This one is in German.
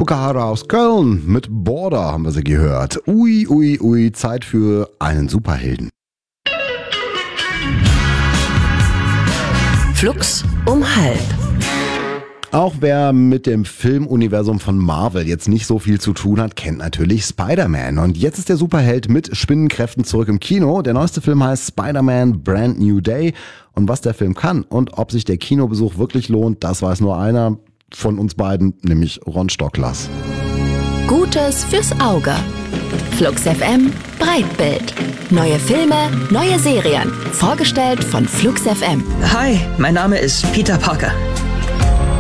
Bukahara aus Köln mit Border haben wir sie gehört. Ui, ui, ui, Zeit für einen Superhelden. Flux um halb. Auch wer mit dem Filmuniversum von Marvel jetzt nicht so viel zu tun hat, kennt natürlich Spider-Man. Und jetzt ist der Superheld mit Spinnenkräften zurück im Kino. Der neueste Film heißt Spider-Man Brand New Day. Und was der Film kann und ob sich der Kinobesuch wirklich lohnt, das weiß nur einer von uns beiden, nämlich Ron Stocklers. Gutes fürs Auge. Flux FM Breitbild. Neue Filme, neue Serien. Vorgestellt von Flux FM. Hi, mein Name ist Peter Parker.